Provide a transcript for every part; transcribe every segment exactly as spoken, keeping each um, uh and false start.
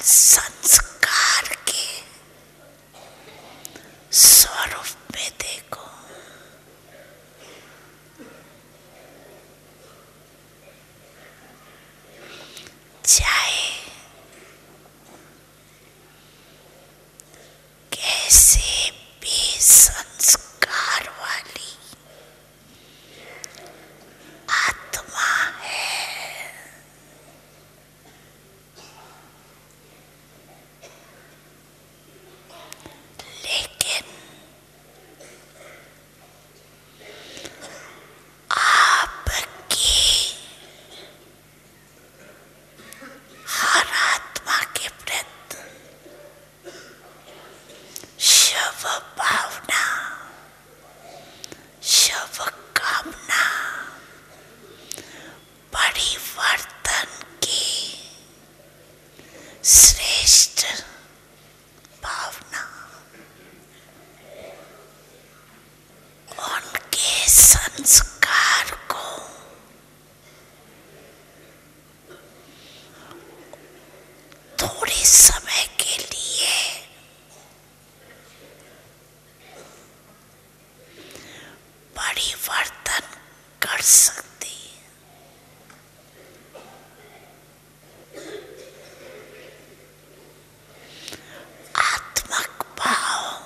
संस्कार के स्वरूप में देखो। चाहे कैसे भी संस्कार वाली आत्मा है, लेकिन आपकी हर आत्मा के प्रति शुभ भावना, शुभ कामना, परिवर्तन की श्रेष्ठ भावना, उनके संस्कार को थोड़े समय के लिए परिवर्तन कर सकती है। आत्मक भाव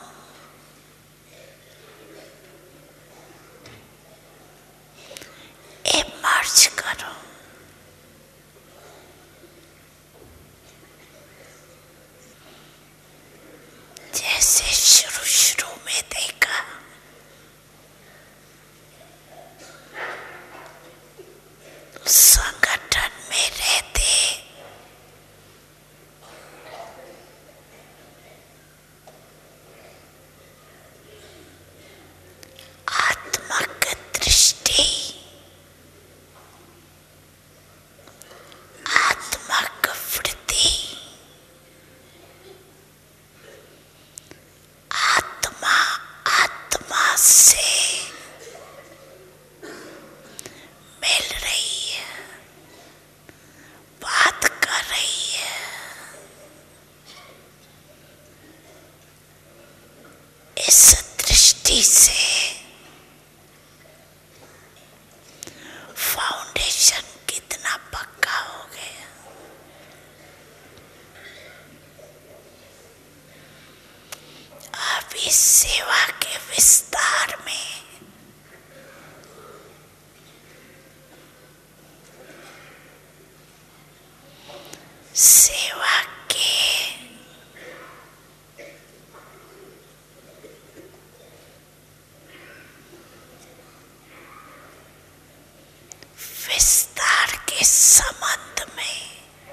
इमर्ज करो। जैसे शुरू शुरू में देखा, संगठन में रहते आत्मक दृष्टि, आत्मक वृत्ति, आत्मा आत्मा से मिल रही है, बात कर रही है। इस दृष्टि से फाउंडेशन कितना पक्का हो गया। अब इस सेवा के विस्तार में सेवा के विस्तार के संबंध में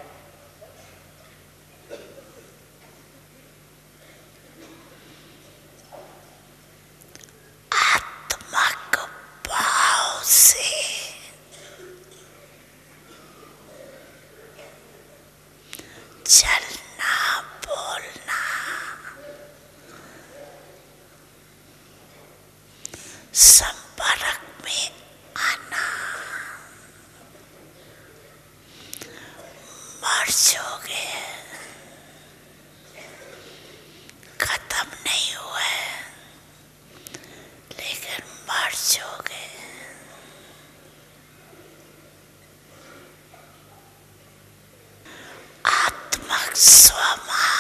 आत्मक भाव से चलना, बोलना, संपर्क में आना मर्ज हो गए, खत्म नहीं हुआ है, लेकिन मर्ज हो गए। आत्मक स्वमान